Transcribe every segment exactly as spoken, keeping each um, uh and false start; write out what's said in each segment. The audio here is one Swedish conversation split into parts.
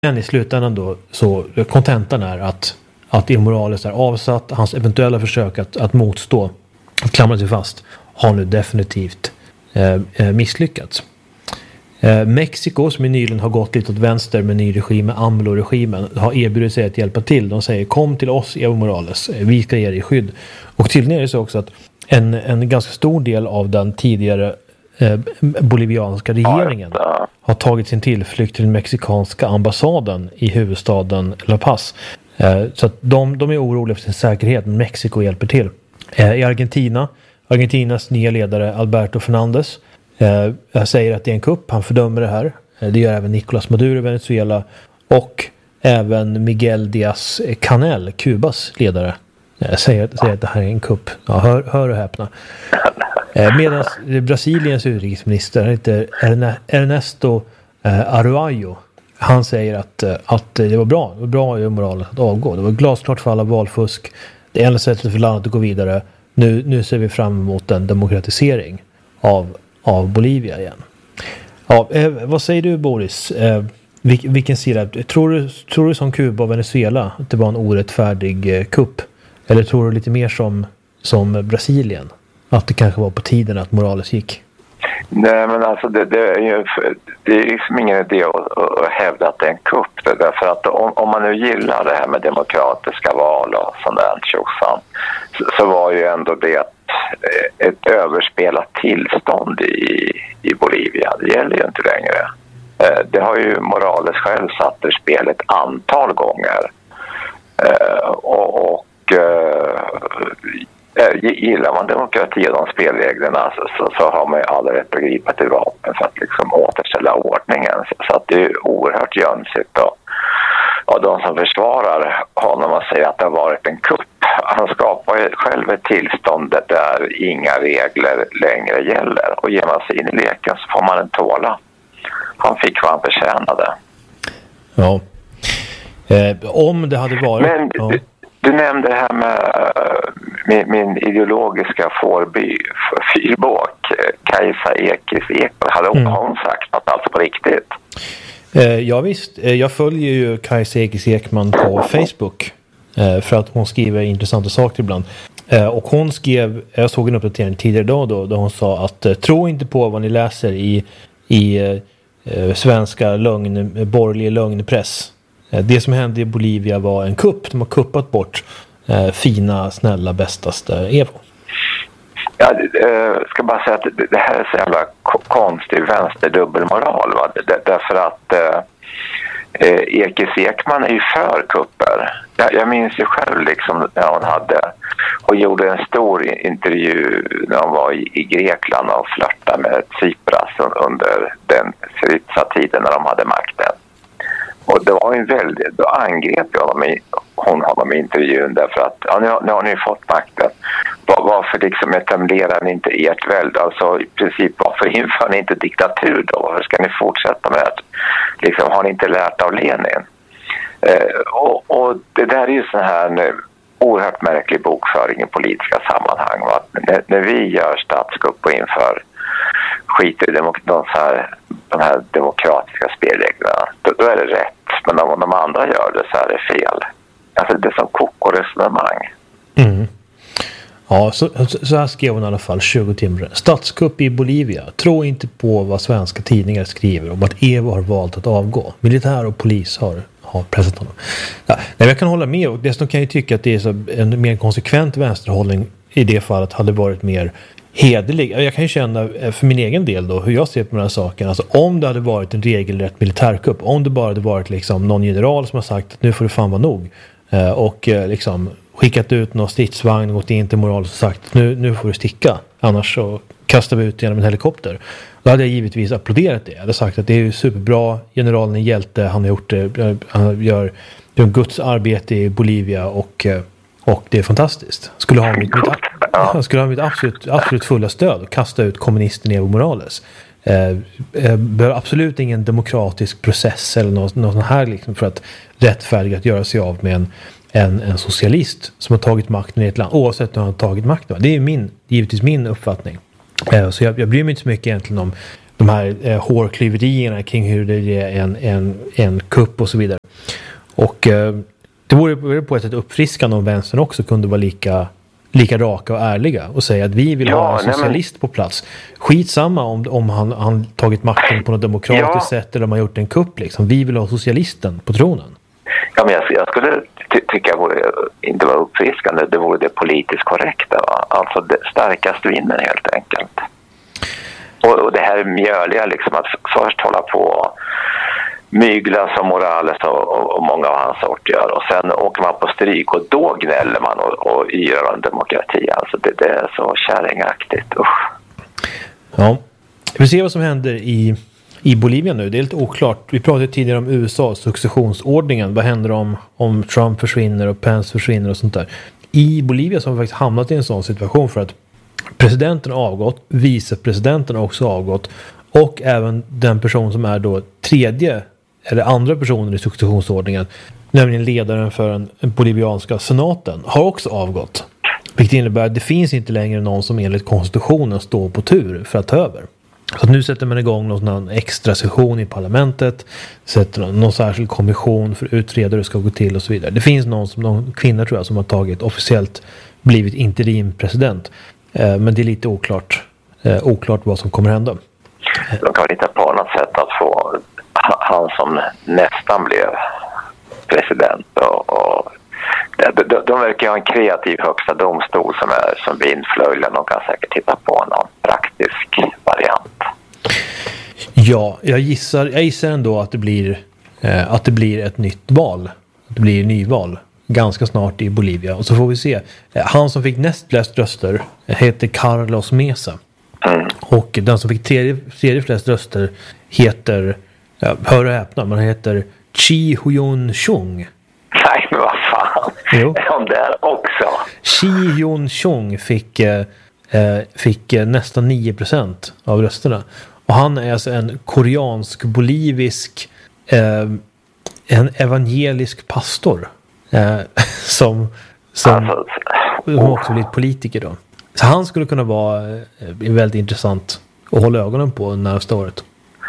Men i slutändan då, så kontentan är att, att Evo Morales är avsatt. Hans eventuella försök att, att motstå, att klamra sig fast, har nu definitivt eh, misslyckats. Eh, Mexiko, som i nyligen har gått lite åt vänster med ny regim, med AMLO-regimen, har erbjudit sig att hjälpa till. De säger, kom till oss Evo Morales, vi ska ge dig skydd. Och tydligen är det så också att en, en ganska stor del av den tidigare eh, bolivianska regeringen har tagit sin tillflykt till den mexikanska ambassaden i huvudstaden La Paz. Eh, så att de, de är oroliga för sin säkerhet, men Mexiko hjälper till. Eh, I Argentina, Argentinas nya ledare Alberto Fernández eh, säger att det är en kupp. Han fördömer det här. Eh, det gör även Nicolás Maduro i Venezuela och även Miguel Díaz-Canel, Kubas ledare, eh, säger, säger att det här är en kupp. Ja, hör, hör och häpna. Eh, medan Brasiliens utrikesminister heter Ernesto eh, Araújo, han säger att, att det var bra. Det var bra i Morales att avgå. Det var glasklart för alla valfusk. Det enda sättet för landet att gå vidare. Nu, nu ser vi fram emot en demokratisering av, av Bolivia igen. Ja, eh, vad säger du, Boris? Eh, vil, vilken sida? Tror du, tror du som Kuba och Venezuela att det var en orättfärdig eh, kupp? Eller tror du lite mer som, som Brasilien? Att det kanske var på tiden att Morales gick? Nej, men alltså det, det är ju det är liksom ingen idé att, att hävda att det är en kupp. Därför att om, om man nu gillar det här med demokratiska val och sånt där tjosan, så, så var ju ändå det ett överspelat tillstånd i, i Bolivia. Det gäller ju inte längre. Det har ju Morales själv satt ur spel ett antal gånger. Och, och gillar man demokrati och de spelreglerna så, så, så har man ju aldrig rätt att gripa till vapen för att liksom återställa ordningen. Så, så att det är oerhört jönsigt. Och, och de som försvarar honom och säger att det har varit en kupp, han skapar ju själv ett tillstånd där inga regler längre gäller. Och ger man sig in i leken så får man en tåla. Han fick vad han förtjänade. Ja. Eh, om det hade varit... Men, ja. Du nämnde det här med min, min ideologiska fårby, fyrbåk, Kajsa Ekis Ekman. Hade hon, mm. hon sagt något alltså på riktigt? Eh, ja visst, jag följer ju Kajsa Ekis Ekman på Facebook eh, för att hon skriver intressanta saker ibland. Eh, och hon skrev, jag såg en uppdatering tidigare idag då, då hon sa att eh, tro inte på vad ni läser i, i eh, svenska lögn, borgerlig lögnpress. Det som hände i Bolivia var en kupp. De har kuppat bort eh, fina, snälla, bästaste Evo. Ja, jag ska bara säga att det här är så jävla konstig vänsterdubbelmoral. Va? Därför att eh, Ekis Ekman är ju för kupper. Jag, jag minns ju själv liksom när hon hade och gjorde en stor intervju när hon var i, i Grekland och flörtade med Tsipras under den tiden när de hade makten. Och det var en väldigt, då angrep jag honom i, hon honom i intervjun därför att ja, nu, nu har ni fått makten. Var, varför liksom etablerar ni inte ert välde? Alltså i princip varför inför ni inte diktatur då? Varför ska ni fortsätta med det? Liksom, har ni inte lärt av Lenin? Eh, och, och det där är ju sån här en oerhört märklig bokföring i politiska sammanhang. Va? När, när vi gör statskupp och inför skiter i demok- de, här, de här demokratiska spelreglerna, då, då är det rätt. Men om de andra gör det så är det fel. Alltså det är som koko-resonemang. Mm. Ja, så, så här skrev hon i alla fall tjugo timmar. Statskupp i Bolivia. Tro inte på vad svenska tidningar skriver om att Evo har valt att avgå. Militär och polis har, har pressat honom. Ja, nej, jag kan hålla med, och dessutom kan jag tycka att det är så en mer konsekvent vänsterhållning i det fallet hade varit mer hederlig. Jag kan ju känna för min egen del då hur jag ser på den här saken. Alltså om det hade varit en regelrätt militärkupp, om det bara hade varit liksom någon general som har sagt att nu får det fan vara nog eh, och eh, liksom skickat ut någon stridsvagn och gått in till Morales och sagt att nu, nu får du sticka, annars så kastar vi ut genom en helikopter. Då hade jag givetvis applåderat det. Jag hade sagt att det är superbra, generalen är hjälte, han har gjort det, han gör, gör Guds arbete i Bolivia och Och det är fantastiskt. Skulle ha mitt, mitt, skulle ha mitt absolut, absolut fulla stöd och kasta ut kommunisten Evo Morales. Eh, eh, behöver absolut ingen demokratisk process eller något, något sånt här liksom för att rättfärdiga att göra sig av med en, en, en socialist som har tagit makten i ett land. Oavsett hur han har tagit makten. Det är min, givetvis min uppfattning. Eh, så jag, jag bryr mig inte så mycket egentligen om de här eh, hårklyverierna kring hur det är en, en, en kupp och så vidare. Och eh, det vore på ett sätt uppfriskande om vänstern också kunde vara lika, lika raka och ärliga och säga att vi vill ja, ha en socialist nej, men... på plats. Skitsamma om, om han, han tagit makten på något demokratiskt ja. sätt eller om han gjort en kupp. Liksom. Vi vill ha socialisten på tronen. Ja, men jag, jag skulle ty- tycka det inte var uppfriskande. Det vore det politiskt korrekta. Va? Alltså det starkaste vinner helt enkelt. Och, och det här mjöliga liksom att först hålla på mygla som Morales och, och många av hans sort gör. Och sen åker man på stryk och då gnäller man och, och yrar om demokrati. Alltså det, det är så kärringaktigt. Usch. Ja, vi ser vad som händer i, i Bolivia nu. Det är lite oklart. Vi pratade tidigare om U S A, successionsordningen. Vad händer om, om Trump försvinner och Pence försvinner och sånt där. I Bolivia så har vi faktiskt hamnat i en sån situation för att presidenten har avgått, vicepresidenten har också avgått och även den person som är då tredje eller andra personen i successionsordningen, nämligen ledaren för den bolivianska senaten, har också avgått. Vilket innebär att det finns inte längre någon som enligt konstitutionen står på tur för att ta över. Så att nu sätter man igång någon extra session i parlamentet, sätter någon, någon särskild kommission för utredare hur det ska gå till och så vidare. Det finns någon, som, någon kvinna tror jag som har tagit officiellt blivit interimpresident. Eh, men det är lite oklart, eh, oklart vad som kommer hända. De kan hitta på något sätt att få han som nästan blev president och, och de, de, de verkar ha en kreativ högsta domstol som är som vindflöjlen. De kan säkert titta på någon praktisk variant. Ja, jag gissar, jag gissar ändå att det blir eh, att det blir ett nytt val. Att det blir nyval ganska snart i Bolivia. Och så får vi se. Eh, han som fick näst flest röster heter Carlos Mesa. Mm. Och den som fick tredje, tredje flest röster heter, ja, hör och häpna, man heter Chi Hyun Chung. Nej, men vad fan. Jo. Om det är också. Chi Hyun Chung fick, eh, fick eh, nästan nio procent av rösterna. Och han är alltså en koreansk-bolivisk eh, en evangelisk pastor eh, som, som alltså, oh. också blivit politiker då. Så han skulle kunna vara eh, väldigt intressant att hålla ögonen på nästa året.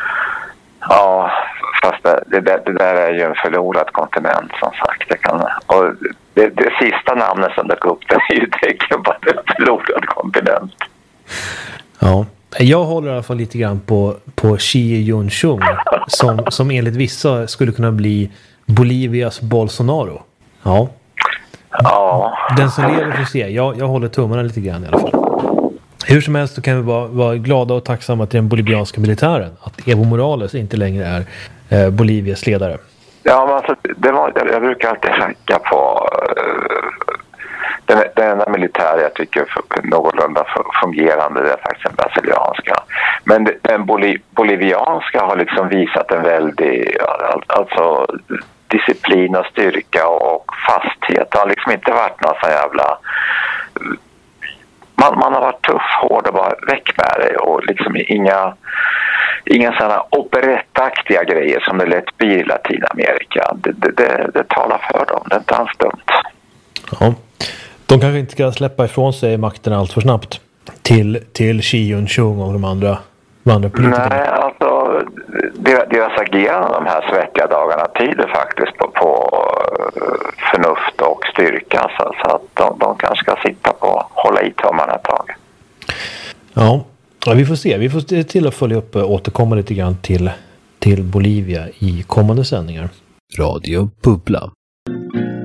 Ja, fast det, det, det där är ju en förlorad kontinent som sagt. Det kan, och det, det sista namnet som dök upp det är ju tecken på att det är en förlorad kontinent. Ja, jag håller i alla fall lite grann på, på Chi Hyun Chung som, som enligt vissa skulle kunna bli Bolivias Bolsonaro. Ja. Ja. Den som lever får se. Jag, jag håller tummarna lite grann i alla fall. Hur som helst så kan vi vara, vara glada och tacksamma till den bolivianska militären. Att Evo Morales inte längre är eh, Bolivias ledare. Ja, men alltså, det var, jag, jag brukar alltid ranka på uh, den, den enda militär jag tycker någorlunda fungerande, det är faktiskt den brasilianska. Men den boli, bolivianska har liksom visat en väldig alltså, disciplin och styrka och fasthet. Det har liksom inte varit någon så jävla... Man, man har varit tuff, hård och bara väck med det och liksom inga, inga sådana operettaktiga grejer som det lätt blir i Latinamerika. Det, det, det, det talar för dem, det är inte alls dumt. Ja. De kanske inte ska släppa ifrån sig makten allt för snabbt till, till Chi Hyun Chung och de andra, de andra politikerna. Nej, alltså deras agerande de här svettiga dagarna tyder faktiskt på, på förnuft och styrka så, så att de, de kanske ska sitta på hålla i tummarna ett tag. Ja, ja, vi får se. Vi får till att följa upp och återkomma lite grann till, till Bolivia i kommande sändningar. Radio Bubbla.